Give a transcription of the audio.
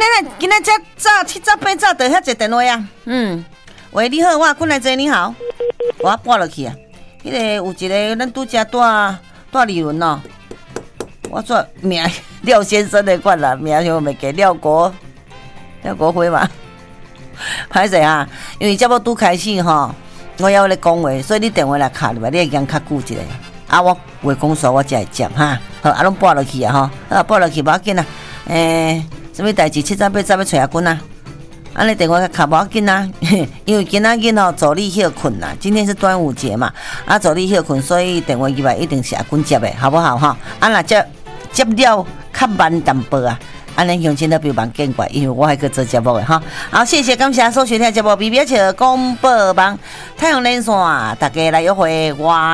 今仔早7早8早就遐一电话啊。喂，你好，我困来坐，你好。我拨落去啊。迄个有一个咱拄则带李文哦，我做名廖先生的款啦，名就袂记廖国辉嘛。歹势啊，因为节目拄开始吼，我要咧讲话，所以你电话来卡入来，你会讲较久一个。啊，我话讲煞我才会接哈。好，啊，拢拨落去啊吼，啊，拨落去无要紧啊。什么代志？7早8早要找阿君啊？安尼电话卡无要紧啊，因为今仔日吼助理休困啦，今天是端午节嘛，啊助理休困，所以电话入来一定是阿君接的，好不好哈？啊若接了较慢淡薄啊，安尼乡亲都别忙见怪，因为我还去做节目的哈。好，谢谢感谢收听节目，比较笑广播网太阳连线，大家来约会我。